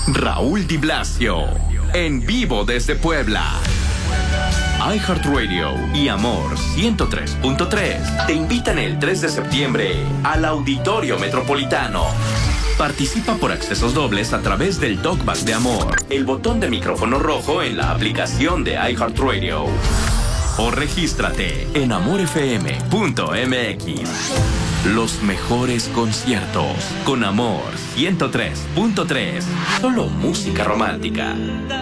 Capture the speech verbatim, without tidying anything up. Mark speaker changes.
Speaker 1: Raúl Di Blasio, en vivo desde Puebla. iHeartRadio y Amor ciento tres punto tres te invitan el tres de septiembre al Auditorio Metropolitano. Participa por accesos dobles a través del Talkback de Amor, el botón de micrófono rojo en la aplicación de iHeartRadio. O regístrate en amor f m punto m x. Los mejores conciertos con Amor ciento tres punto tres. Solo música romántica.